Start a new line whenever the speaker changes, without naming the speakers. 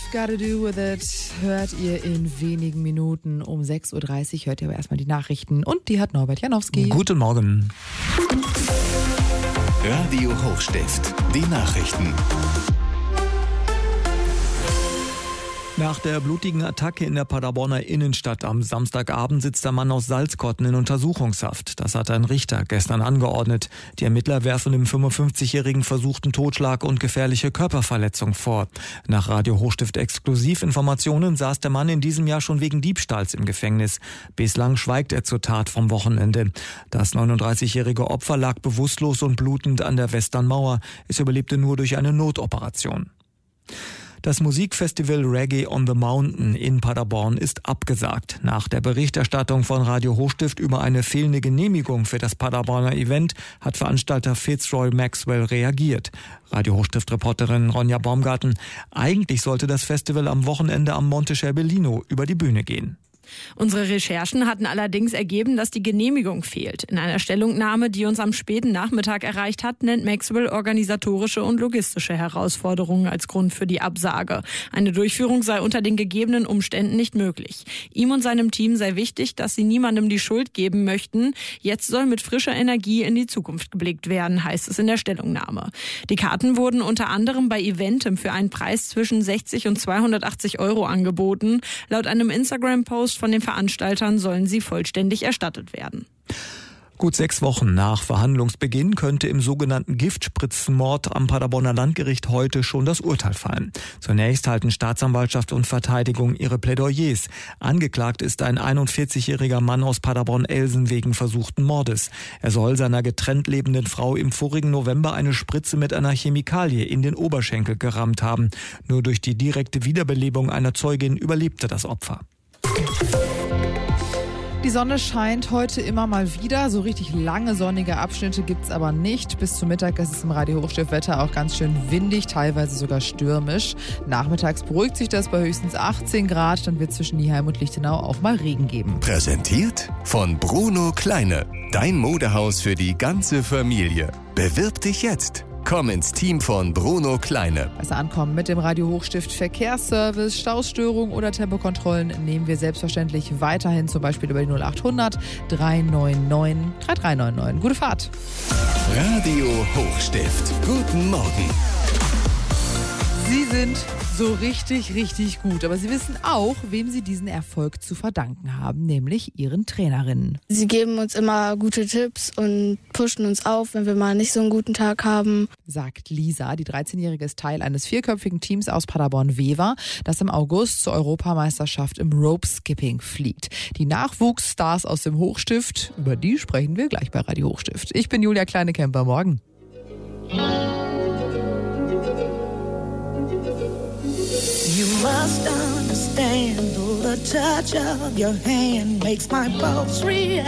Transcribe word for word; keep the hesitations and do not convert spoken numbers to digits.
Gotta Do With It hört ihr in wenigen Minuten. Um sechs Uhr dreißig hört ihr aber erstmal die Nachrichten und die hat Norbert Janowski.
Guten Morgen.
Radio Hochstift, die Nachrichten.
Nach der blutigen Attacke in der Paderborner Innenstadt am Samstagabend sitzt der Mann aus Salzkotten in Untersuchungshaft. Das hat ein Richter gestern angeordnet. Die Ermittler werfen dem fünfundfünfzigjährigen versuchten Totschlag und gefährliche Körperverletzung vor. Nach Radio Hochstift Exklusivinformationen saß der Mann in diesem Jahr schon wegen Diebstahls im Gefängnis. Bislang schweigt er zur Tat vom Wochenende. Das neununddreißigjährige Opfer lag bewusstlos und blutend an der Westernmauer. Es überlebte nur durch eine Notoperation. Das Musikfestival Reggae on the Mountain in Paderborn ist abgesagt. Nach der Berichterstattung von Radio Hochstift über eine fehlende Genehmigung für das Paderborner Event hat Veranstalter Fitzroy Maxwell reagiert. Radio Hochstift-Reporterin Ronja Baumgarten: Eigentlich sollte das Festival am Wochenende am Monte Scherbellino über die Bühne gehen.
Unsere Recherchen hatten allerdings ergeben, dass die Genehmigung fehlt. In einer Stellungnahme, die uns am späten Nachmittag erreicht hat, nennt Maxwell organisatorische und logistische Herausforderungen als Grund für die Absage. Eine Durchführung sei unter den gegebenen Umständen nicht möglich. Ihm und seinem Team sei wichtig, dass sie niemandem die Schuld geben möchten. Jetzt soll mit frischer Energie in die Zukunft geblickt werden, heißt es in der Stellungnahme. Die Karten wurden unter anderem bei Eventim für einen Preis zwischen sechzig und zweihundertachtzig Euro angeboten. Laut einem Instagram-Post von den Veranstaltern sollen sie vollständig erstattet werden.
Gut sechs Wochen nach Verhandlungsbeginn könnte im sogenannten Giftspritzenmord am Paderborner Landgericht heute schon das Urteil fallen. Zunächst halten Staatsanwaltschaft und Verteidigung ihre Plädoyers. Angeklagt ist ein einundvierzigjähriger Mann aus Paderborn-Elsen wegen versuchten Mordes. Er soll seiner getrennt lebenden Frau im vorigen November eine Spritze mit einer Chemikalie in den Oberschenkel gerammt haben. Nur durch die direkte Wiederbelebung einer Zeugin überlebte das Opfer.
Die Sonne scheint heute immer mal wieder. So richtig lange sonnige Abschnitte gibt's aber nicht. Bis zum Mittag ist es im Radio Hochstift Wetter auch ganz schön windig, teilweise sogar stürmisch. Nachmittags beruhigt sich das bei höchstens achtzehn Grad. Dann wird zwischen Nieheim und Lichtenau auch mal Regen geben.
Präsentiert von Bruno Kleine. Dein Modehaus für die ganze Familie. Bewirb dich jetzt. Komm ins Team von Bruno Kleine.
Besser ankommen mit dem Radio Hochstift Verkehrsservice. Stausstörungen oder Tempokontrollen nehmen wir selbstverständlich weiterhin, zum Beispiel über die null achthundert drei neun neun drei drei neun neun. Gute Fahrt.
Radio Hochstift. Guten Morgen.
Sie sind so richtig, richtig gut. Aber Sie wissen auch, wem Sie diesen Erfolg zu verdanken haben, nämlich Ihren Trainerinnen.
Sie geben uns immer gute Tipps und pushen uns auf, wenn wir mal nicht so einen guten Tag haben.
Sagt Lisa. Die dreizehnjährige ist Teil eines vierköpfigen Teams aus Paderborn-Wever, das im August zur Europameisterschaft im Rope-Skipping fliegt. Die Nachwuchsstars aus dem Hochstift, über die sprechen wir gleich bei Radio Hochstift. Ich bin Julia Kleine-Kemper. Morgen.
You must understand, the touch of your hand makes my pulse react.